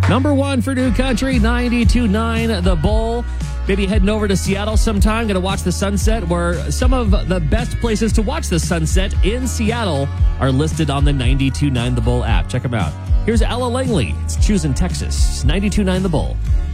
Number one for New Country, 92.9 The Bull. Maybe heading over to Seattle sometime. Going to watch the sunset, where some of the best places to watch the sunset in Seattle are listed on the 92.9 The Bull app. Check them out. Here's Ella Langley. It's Choosing Texas, 92.9 The Bull.